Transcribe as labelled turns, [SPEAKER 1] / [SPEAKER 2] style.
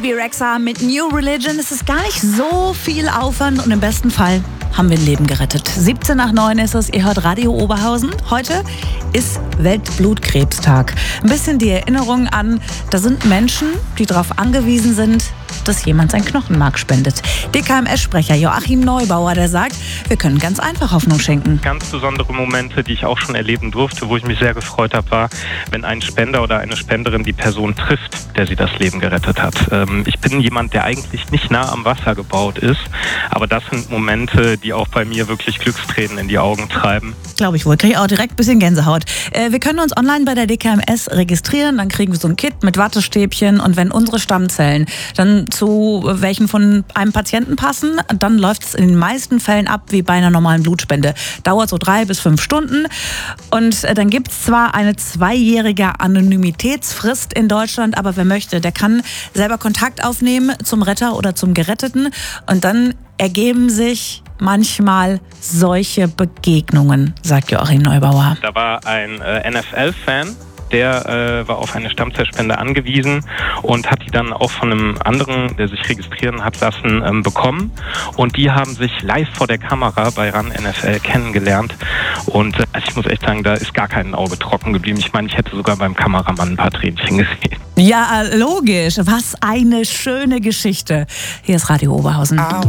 [SPEAKER 1] Bebe Rexha mit New Religion. Es ist gar nicht so viel Aufwand und im besten Fall haben wir ein Leben gerettet. 7 nach 9 ist es, ihr hört Radio Oberhausen. Heute ist Weltblutkrebstag. Ein bisschen die Erinnerung an, da sind Menschen, die darauf angewiesen sind, dass jemand sein Knochenmark spendet. DKMS-Sprecher Joachim Neubauer, der sagt, wir können ganz einfach Hoffnung schenken.
[SPEAKER 2] Ganz besondere Momente, die ich auch schon erleben durfte, wo ich mich sehr gefreut habe, war, wenn ein Spender oder eine Spenderin die Person trifft, der sie das Leben gerettet hat. Ich bin jemand, der eigentlich nicht nah am Wasser gebaut ist, aber das sind Momente, die auch bei mir wirklich Glückstränen in die Augen treiben.
[SPEAKER 1] Glaube ich wohl, kriege ich auch direkt ein bisschen Gänsehaut. Wir können uns online bei der DKMS registrieren, dann kriegen wir so ein Kit mit Wattestäbchen und wenn unsere Stammzellen dann zu welchen von einem Patienten passen, dann läuft es in den meisten Fällen ab wie bei einer normalen Blutspende. Dauert so 3 bis 5 Stunden und dann gibt es zwar eine 2-jährige Anonymitätsfrist in Deutschland, aber wer möchte, der kann selber Kontakt aufnehmen zum Retter oder zum Geretteten und dann ergeben sich manchmal solche Begegnungen, sagt Joachim Neubauer.
[SPEAKER 2] Da war ein NFL-Fan, der war auf eine Stammzellspende angewiesen und hat die dann auch von einem anderen, der sich registrieren hat lassen, bekommen. Und die haben sich live vor der Kamera bei RAN NFL kennengelernt. Und ich muss echt sagen, da ist gar kein Auge trocken geblieben. Ich meine, ich hätte sogar beim Kameramann ein paar Tränchen gesehen.
[SPEAKER 1] Ja, logisch. Was eine schöne Geschichte. Hier ist Radio Oberhausen.